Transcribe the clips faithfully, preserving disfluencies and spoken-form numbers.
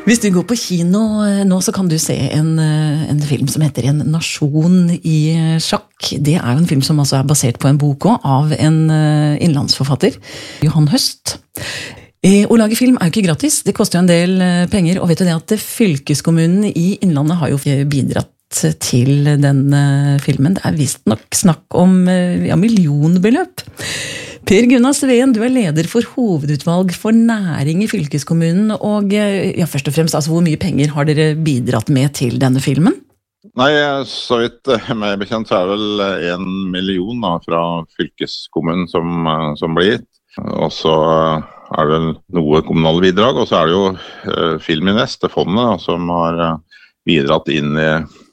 Hvis du går på kino nå, så kan du se en, en film som heter En nasjon i sjakk. Det er jo en film som altså er basert på en bok også, av en innlandsforfatter, Johan Høst. Å lage film er jo ikke gratis, det koster jo en del penger, og vet du det at fylkeskommunen i Innlandet har jo bidratt til denne filmen. Det er vist nok snakk om ja, millionbeløp. Per Gunnar Sveen, du er leder for hovedutvalg for næring i fylkeskommunen, og ja, først og fremst, altså, hvor mye penger har dere bidratt med til denne filmen? Nei, så vidt meg bekjent så er det vel en million da, fra fylkeskommunen som, som blir gitt. Og så er det vel noe kommunale bidrag, og så er det jo uh, Filminvest, det fondet, da, som har uh, bidratt inn i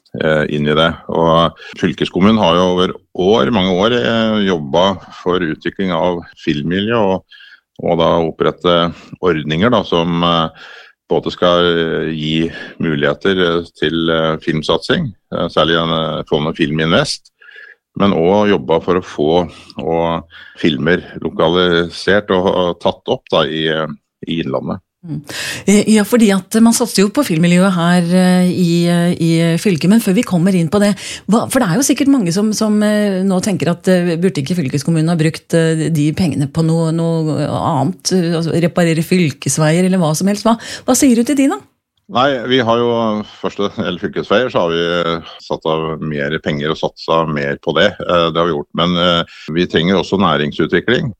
inn i det. Og fylkeskommunen har jo over år, mange år jobbet for utvikling av filmmiljø og, og da opprette ordninger da, som både skal gi muligheter til filmsatsing, særlig fondet Filminvest, men også jobbe for å få og filmer lokalisert og tatt opp da, i, i Innlandet. Ja, fordi at man satser jo på filmmiljøet her i, i fylket, men før vi kommer inn på det, hva, for det er jo sikkert mange som, som nå tenker at burde ikke fylkeskommunen ha brukt de pengene på noe, noe annet, altså reparere fylkesveier eller hva som helst. Hva, hva sier du til de da? Nei, vi har jo først eller fylkesveier, så har vi satt av mer penger og satset mer på det. Det har vi gjort, men vi trenger også næringsutvikling,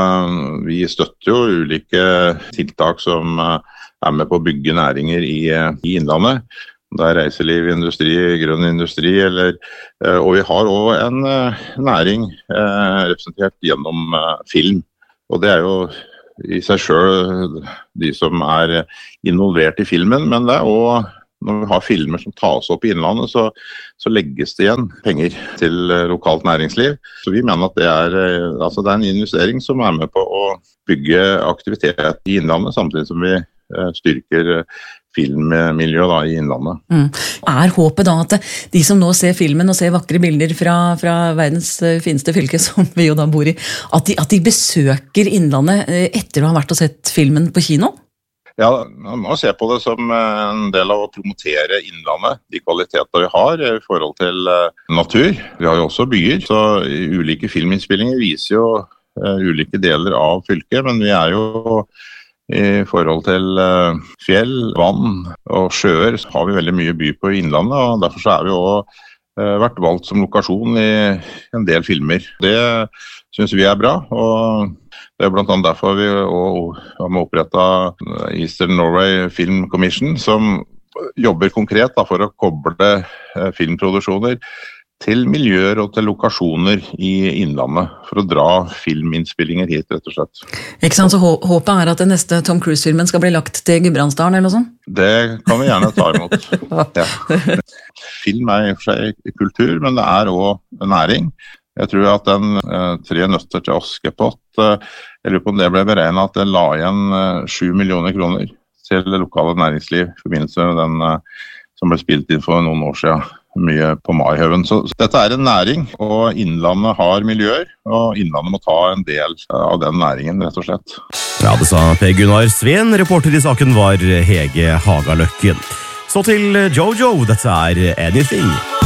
og vi støtter jo ulike tiltak som er med på å bygge næringer i, i Innlandet. Det er reiseliv, industri, grønn industri, eller, og vi har også en næring representert gjennom film, og det er jo i seg selv de som er involvert i filmen, men det er også, når vi har filmer som tas opp i Innlandet, så, så legges det igjen penger til lokalt næringsliv. Så vi mener at det er, altså det er en investering som er med på å bygge aktivitet i Innlandet, samtidig som vi styrker filmmiljøet da, i Innlandet. Mm. Er håpet da at de som nå ser filmen og ser vakre bilder fra, fra verdens fineste fylke, som vi jo da bor i, at de, at de besøker Innlandet etter å ha vært og sett filmen på kino? Ja, man må se på det som en del av å promotere Innlandet, de kvaliteter vi har i forhold til natur. Vi har jo også byer, så ulike filminnspillinger viser jo uh, ulike deler av fylket, men vi er jo i forhold til uh, fjell, vann og sjøer, så har vi veldig mye by på Innlandet, og derfor så er vi også uh, vært valgt som lokasjon i en del filmer. Det synes vi er bra, og det er blant annet derfor vi også har opprettet Eastern Norway Film Commission, som jobber konkret da, for å koble uh, filmproduksjoner til miljøer og til lokasjoner i Innlandet, for å dra filminnspillinger hit, rett og slett. Ikke sant, så håpet er at den neste Tom Cruise-filmen skal bli lagt til Gudbrandsdalen, eller noe sånt? Det kan vi gjerne ta imot. Ja. Film er i og for seg kultur, men det er også næring. Jeg tror at den eh, tre nøtter til Askepott, eh, jeg lurer på om det ble beregnet at det la igjen eh, sju millioner kroner til det lokale næringsliv, i forbindelse med den eh, som ble spilt inn for noen år siden. Mye på Maihaugen. Så, så dette er en næring, og Innlandet har miljøer, og Innlandet må ta en del av den næringen, rett og slett. Ja, det sa Per Gunnar Sveen. Reporter i saken var Hege Hagaløkken. Så til Jojo, dette er Anything.